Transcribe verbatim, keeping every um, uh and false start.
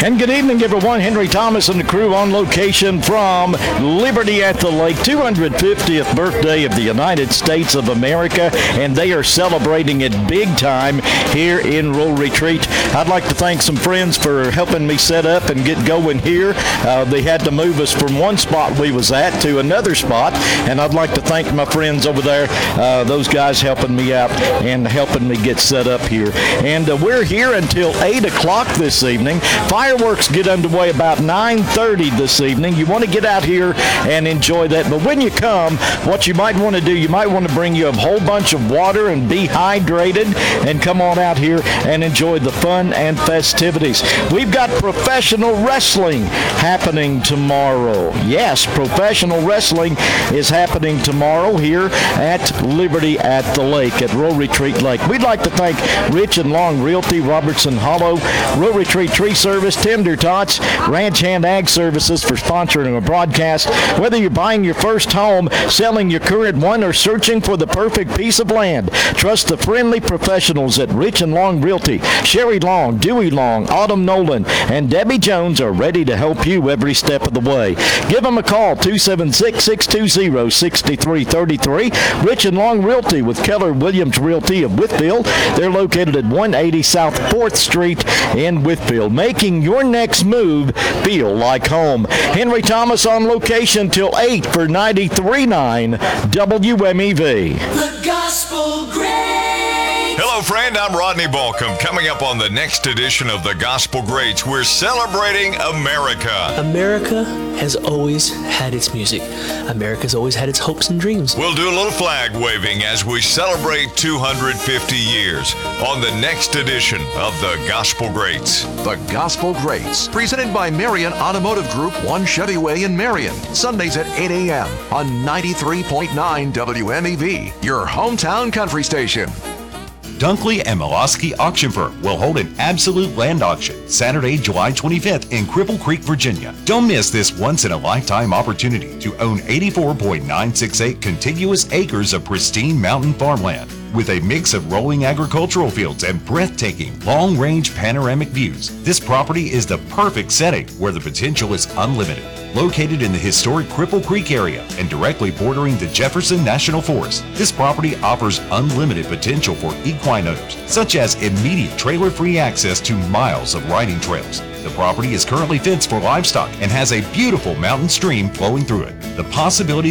And good evening, everyone. Henry Thomas and the crew on location from Liberty at the Lake, two hundred fiftieth birthday of the United States of America, and they are celebrating it big time here in Rural Retreat. I'd like to thank some friends for helping me set up and get going here. Uh, they had to move us from one spot we was at to another spot, and I'd like to thank my friends over there, uh, those guys helping me out and helping me get set up here. And uh, we're here until eight o'clock this evening. Fireworks get underway about nine thirty this evening. You want to get out here and enjoy that. But when you come, what you might want to do, you might want to bring you a whole bunch of water and be hydrated and come on out here and enjoy the fun and festivities. We've got professional wrestling happening tomorrow. Yes, professional wrestling is happening tomorrow here at Liberty at the Lake, at Rural Retreat Lake. We'd like to thank Rich and Long Realty, Robertson Hollow, Rural Retreat Tree Service, Tender Tots, Ranch Hand Ag Services for sponsoring a broadcast. Whether you're buying your first home, selling your current one, or searching for the perfect piece of land, trust the friendly professionals at Rich and Long Realty. Sherry Long, Dewey Long, Autumn Nolan, and Debbie Jones are ready to help you every step of the way. Give them a call, two seven six, six two zero, six three three three. Rich and Long Realty with Keller Williams Realty of Whitfield. They're located at one eighty South fourth Street in Whitfield, making your next move feel like home. Henry Thomas on location till eight for ninety-three point nine W M E V. The Gospel Greats. Hello, friend. I'm Rodney Balcom. Coming up on the next edition of The Gospel Greats, we're celebrating America. America has always had its music. America's always had its hopes and dreams. We'll do a little flag waving as we celebrate two hundred fifty years on the next edition of The Gospel Greats. The Gospel Greats, presented by Marion Automotive Group, One Chevy Way in Marion. Sundays at eight a.m. on ninety-three point nine W M E V, your hometown country station. Dunkley and Milosky Auction Firm will hold an absolute land auction Saturday, July twenty-fifth in Cripple Creek, Virginia. Don't miss this once-in-a-lifetime opportunity to own eighty-four point nine six eight contiguous acres of pristine mountain farmland. With a mix of rolling agricultural fields and breathtaking long-range panoramic views, this property is the perfect setting where the potential is unlimited. Located in the historic Cripple Creek area and directly bordering the Jefferson National Forest, this property offers unlimited potential for equine owners, such as immediate trailer-free access to miles of riding trails. The property is currently fenced for livestock and has a beautiful mountain stream flowing through it. The possibilities